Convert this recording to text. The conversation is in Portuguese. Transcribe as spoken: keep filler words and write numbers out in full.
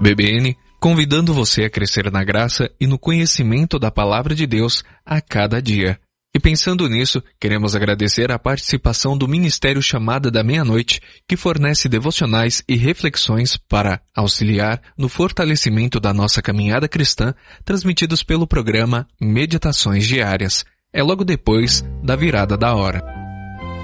B B N, convidando você a crescer na graça e no conhecimento da Palavra de Deus a cada dia. E pensando nisso, queremos agradecer a participação do Ministério Chamada da Meia-Noite, que fornece devocionais e reflexões para auxiliar no fortalecimento da nossa caminhada cristã, transmitidos pelo programa Meditações Diárias. É logo depois da virada da hora.